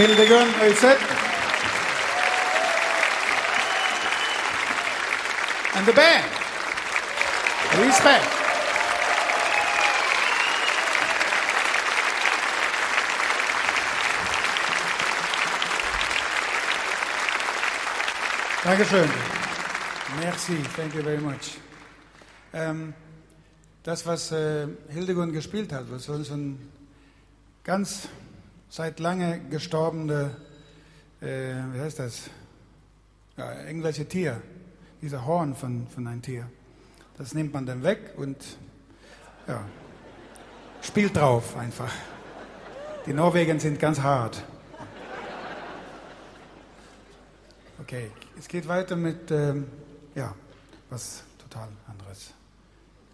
Hildegun Øyseth. And the band. Respect. Dankeschön. Merci, thank you very much. Das, was Hildegun gespielt hat, was so ein ganz seit lange gestorbene, wie heißt das? Ja, irgendwelche Tier, dieser Horn von einem Tier. Das nimmt man dann weg und ja, spielt drauf einfach. Die Norweger sind ganz hart. Okay, es geht weiter mit, ja, was total anderes.